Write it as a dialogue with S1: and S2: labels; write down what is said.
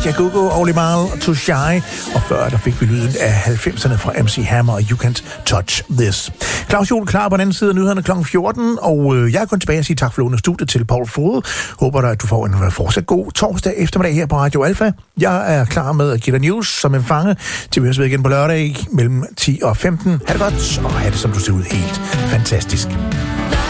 S1: Jagogo og Limahl Too Shy. Og før der fik vi lyden af 90'erne fra MC Hammer og You Can't Touch This. Claus Juhl klar på den anden side af nyhederne kl. 14, og jeg er kun tilbage og sige tak for lånet studiet til Paul Frode. Håber da, at du får en fortsat god torsdag eftermiddag her på Radio Alfa. Jeg er klar med at give dig news som en fange til vi høres ved igen på lørdag mellem 10 og 15. Ha' det godt, og have det som du ser ud helt fantastisk.